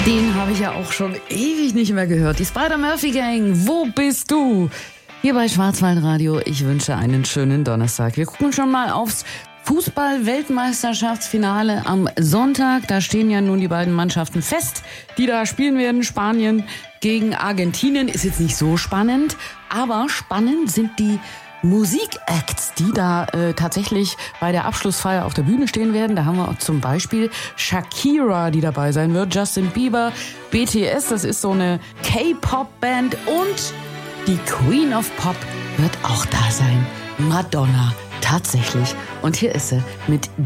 Den habe ich ja auch schon ewig nicht mehr gehört. Die Spider-Murphy-Gang, wo bist du? Hier bei Schwarzwaldradio, ich wünsche einen schönen Donnerstag. Wir gucken schon mal aufs Fußball-Weltmeisterschaftsfinale am Sonntag. Da stehen ja nun die beiden Mannschaften fest, die da spielen werden. Spanien gegen Argentinien ist jetzt nicht so spannend, aber spannend sind die Musikacts, die da tatsächlich bei der Abschlussfeier auf der Bühne stehen werden. Da haben wir auch zum Beispiel Shakira, die dabei sein wird, Justin Bieber, BTS, das ist so eine K-Pop-Band, und die Queen of Pop wird auch da sein, Madonna, tatsächlich. Und hier ist sie mit